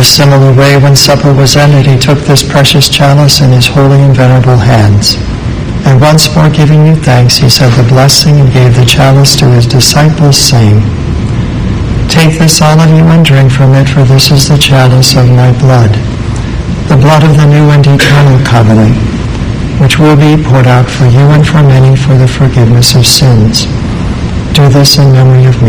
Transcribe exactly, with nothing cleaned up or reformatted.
similar way, when supper was ended, he took this precious chalice in his holy and venerable hands. And once more giving you thanks, he said the blessing and gave the chalice to his disciples, saying, "Take this, all of you, and drink from it, for this is the chalice of my blood, the blood of the new and eternal covenant, which will be poured out for you and for many for the forgiveness of sins. Do this in memory of me."